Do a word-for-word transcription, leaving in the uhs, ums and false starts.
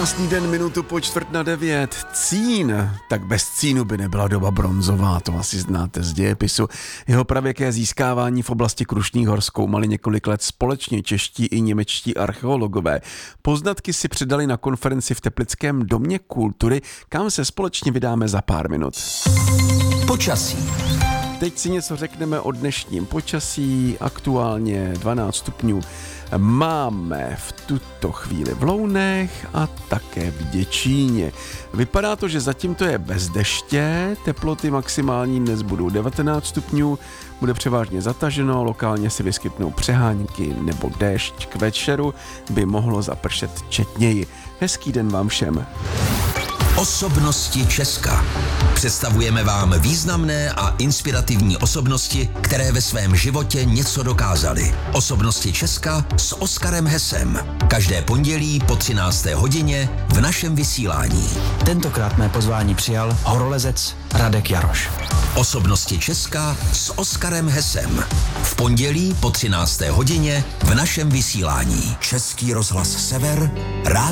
Krásný den, minutu po čtvrt na devět. Cín. Tak bez cínu by nebyla doba bronzová, to asi znáte z dějepisu. Jeho pravěké získávání v oblasti Krušných hor zkoumali několik let společně čeští i němečtí archeologové. Poznatky si předali na konferenci v Teplickém domě kultury, kam se společně vydáme za pár minut. Počasí. Teď si něco řekneme o dnešním počasí, aktuálně dvanáct stupňů. Máme v tuto chvíli v Lounech a také v Děčíně. Vypadá to, že zatím to je bez deště, teploty maximální dnes budou devatenáct stupňů, bude převážně zataženo, lokálně se vyskytnou přehánky nebo déšť, k večeru by mohlo zapršet četněji. Hezký den vám všem. Osobnosti Česka. Představujeme vám významné a inspirativní osobnosti, které ve svém životě něco dokázaly. Osobnosti Česka s Oskarem Hesem. Každé pondělí po třinácté hodině v našem vysílání. Tentokrát mé pozvání přijal horolezec Radek Jaroš. Osobnosti Česka s Oskarem Hesem. V pondělí po třinácté hodině v našem vysílání. Český rozhlas Sever, rádio